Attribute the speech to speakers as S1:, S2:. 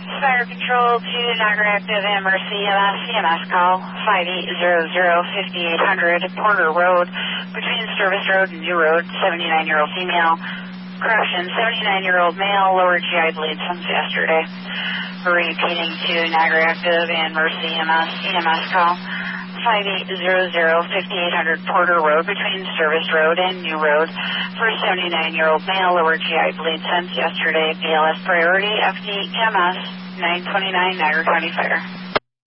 S1: Fire Control to Niagara Active and Mercy CMS call 5800 Porter Road between Service Road and New Road, 79-year-old female. Correction, 79-year-old male, lower GI bleed since yesterday. Repeating to Niagara Active and Mercy CMS call 5800 Porter Road between Service Road and New Road for a 79-year-old male, lower GI bleed since yesterday. BLS priority, FD EMS 929 Niagara County Fire.